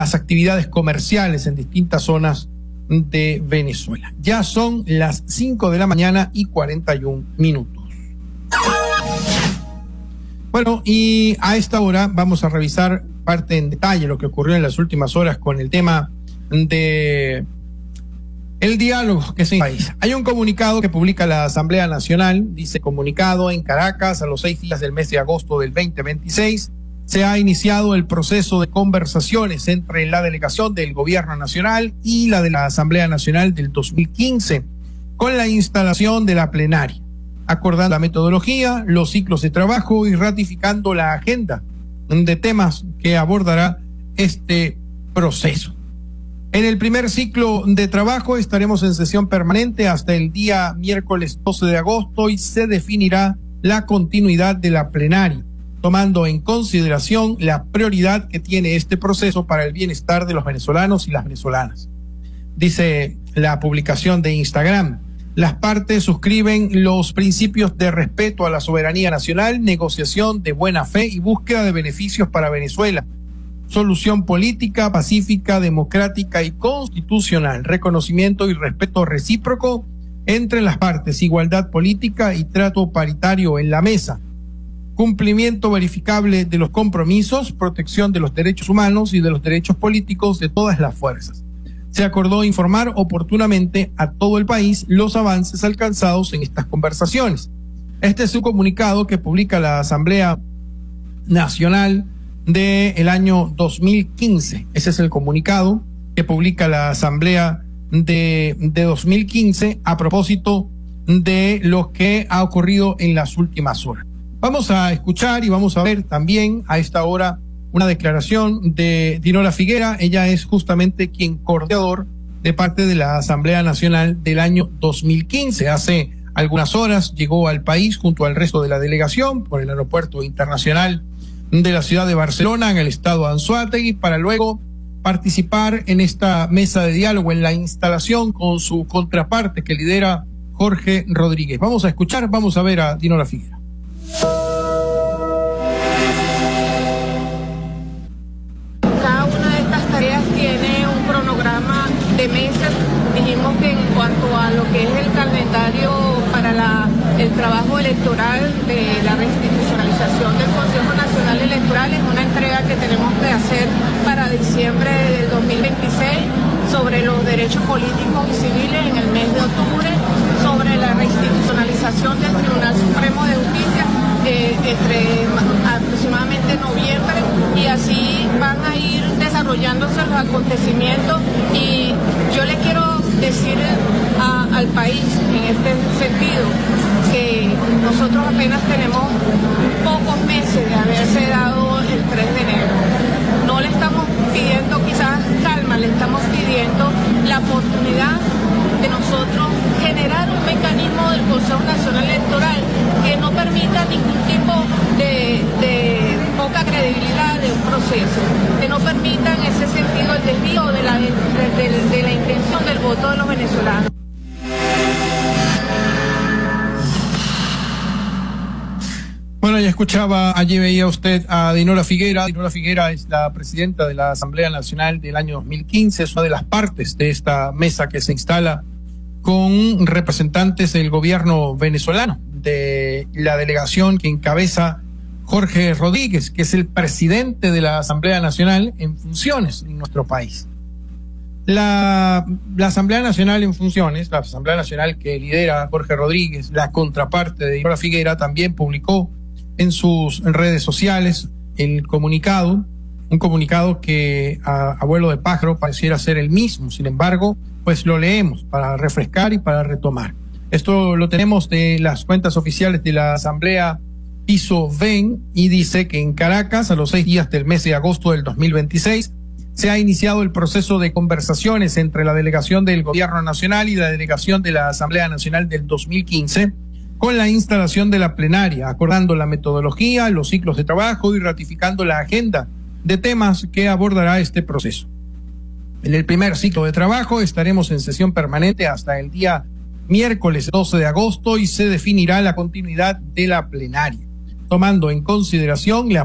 las actividades comerciales en distintas zonas de Venezuela. Ya son las 5 de la mañana y 41 minutos. Bueno, y a esta hora vamos a revisar parte en detalle lo que ocurrió en las últimas horas con el tema de el diálogo que se país. Hay un comunicado que publica la Asamblea Nacional, dice: comunicado en Caracas, a los 6 días del mes de agosto del 2026, se ha iniciado el proceso de conversaciones entre la delegación del Gobierno Nacional y la de la Asamblea Nacional del 2015, con la instalación de la plenaria, acordando la metodología, los ciclos de trabajo y ratificando la agenda de temas que abordará este proceso. En el primer ciclo de trabajo estaremos en sesión permanente hasta el día miércoles 12 de agosto y se definirá la continuidad de la plenaria, tomando en consideración la prioridad que tiene este proceso para el bienestar de los venezolanos y las venezolanas. Dice la publicación de Instagram: las partes suscriben los principios de respeto a la soberanía nacional, negociación de buena fe y búsqueda de beneficios para Venezuela, solución política, pacífica, democrática y constitucional, reconocimiento y respeto recíproco entre las partes, igualdad política y trato paritario en la mesa, cumplimiento verificable de los compromisos, protección de los derechos humanos y de los derechos políticos de todas las fuerzas. Se acordó informar oportunamente a todo el país los avances alcanzados en estas conversaciones. Este es un comunicado que publica la Asamblea Nacional del año 2015. Ese es el comunicado que publica la Asamblea de 2015 a propósito de lo que ha ocurrido en las últimas horas. Vamos a escuchar y vamos a ver también a esta hora una declaración de Dinora Figuera. Ella es justamente quien coordinador de parte de la Asamblea Nacional del año 2015. Hace algunas horas llegó al país junto al resto de la delegación por el aeropuerto internacional de la ciudad de Barcelona, en el estado de Anzoátegui, para luego participar en esta mesa de diálogo, en la instalación con su contraparte que lidera Jorge Rodríguez. Vamos a escuchar, vamos a ver a Dinora Figuera. Cada una de estas tareas tiene un cronograma de meses. Dijimos que en cuanto a lo que es el calendario para el trabajo electoral de la reinstitucionalización del Consejo Nacional Electoral, es una entrega que tenemos que hacer para diciembre del 2026 sobre los derechos políticos y civiles en el mes de octubre, sobre la reinstitucionalización del Tribunal Supremo de Justicia entre aproximadamente noviembre, y así van a ir desarrollándose los acontecimientos. Y yo le quiero decir al país en este sentido que nosotros apenas tenemos pocos meses de haberse dado el 3 de enero. No le estamos pidiendo quizás calma, le estamos pidiendo la oportunidad de nosotros generar un mecanismo del Consejo Nacional Electoral que no permita ningún tipo de poca credibilidad de un proceso, que no permita en ese sentido el desvío de la intención del voto de los venezolanos. Bueno, ya escuchaba, allí veía usted a Dinora Figuera. Dinora Figuera es la presidenta de la Asamblea Nacional del año 2015, es una de las partes de esta mesa que se instala con representantes del gobierno venezolano, de la delegación que encabeza Jorge Rodríguez, que es el presidente de la Asamblea Nacional en funciones en nuestro país. La Asamblea Nacional en funciones, la Asamblea Nacional que lidera Jorge Rodríguez, la contraparte de Dinora Figuera, también publicó en sus redes sociales el comunicado, un comunicado que a vuelo de pájaro pareciera ser el mismo. Sin embargo, pues lo leemos para refrescar y para retomar. Esto lo tenemos de las cuentas oficiales de la Asamblea Piso Ven, y dice que en Caracas, a los 6 días del mes de agosto del 2026, se ha iniciado el proceso de conversaciones entre la delegación del Gobierno Nacional y la delegación de la Asamblea Nacional del 2015, con la instalación de la plenaria, acordando la metodología, los ciclos de trabajo y ratificando la agenda de temas que abordará este proceso. En el primer ciclo de trabajo estaremos en sesión permanente hasta el día miércoles 12 de agosto y se definirá la continuidad de la plenaria, tomando en consideración la